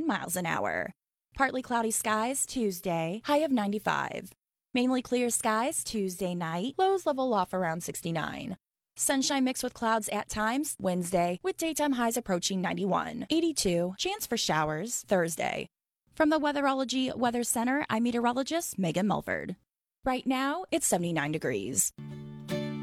10 miles an hour. Partly cloudy skies Tuesday, high of 95. Mainly clear skies Tuesday night, lows level off around 69. Sunshine mixed with clouds at times Wednesday, with daytime highs approaching 91. 82, chance for showers Thursday. From the Weatherology Weather Center, I'm meteorologist Megan Mulford. Right now, it's 79 degrees.